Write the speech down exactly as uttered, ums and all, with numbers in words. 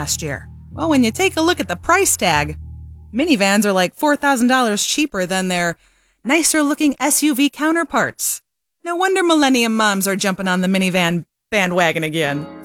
last year. Well, when you take a look at the price tag, minivans are like four thousand dollars cheaper than their nicer-looking S U V counterparts. No wonder Millennium moms are jumping on the minivan bandwagon again.